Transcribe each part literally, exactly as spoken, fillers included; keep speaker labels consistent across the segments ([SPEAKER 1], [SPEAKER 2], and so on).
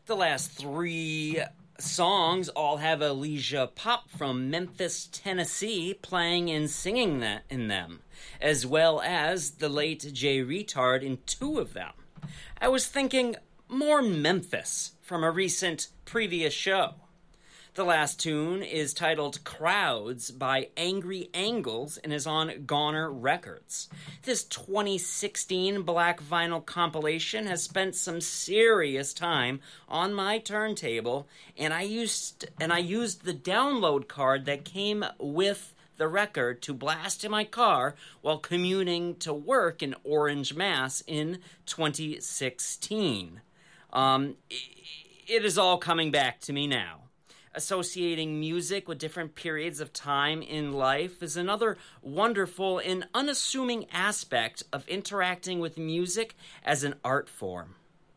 [SPEAKER 1] The last three songs all have Alicia Pop from Memphis, Tennessee playing and singing that in them, as well as the late Jay Retard in two of them. I was thinking more Memphis from a recent previous show. The last tune is titled Crowds by Angry Angles and is on Goner Records. This twenty sixteen Black Vinyl compilation has spent some serious time on my turntable, and I used and I used the download card that came with the record to blast in my car while commuting to work in Orange, Mass in twenty sixteen. Um, it is all coming back to me now. Associating music with different periods of time in life is another wonderful and unassuming aspect of interacting with music as an art form.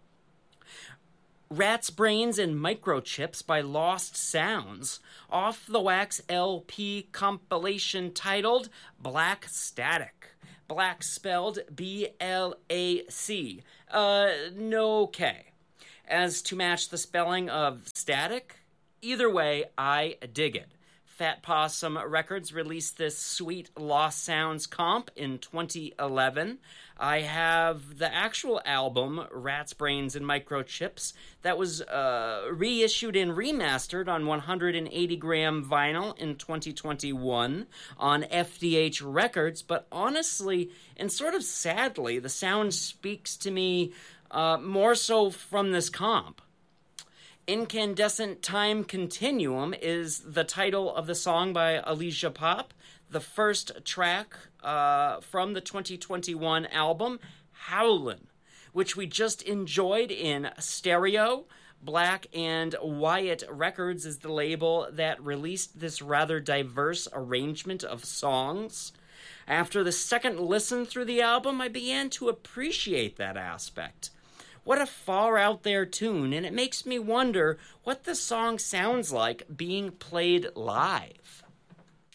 [SPEAKER 1] Rat's Brains and Microchips by Lost Sounds, off the Wax L P compilation titled Black Static. Black spelled B L A C. Uh, no K. As to match the spelling of static, either way, I dig it. Fat Possum Records released this sweet Lost Sounds comp in twenty eleven. I have the actual album, Rat's Brains and Microchips, that was uh, reissued and remastered on one hundred eighty gram vinyl in twenty twenty-one on F D H Records, but honestly, and sort of sadly, the sound speaks to me uh, more so from this comp. Incandescent Time Continuum is the title of the song by Alicia Pop, the first track uh, from the twenty twenty-one album, Howlin', which we just enjoyed in stereo. Black and Wyatt Records is the label that released this rather diverse arrangement of songs. After the second listen through the album, I began to appreciate that aspect. What a far out there tune, and it makes me wonder what the song sounds like being played live.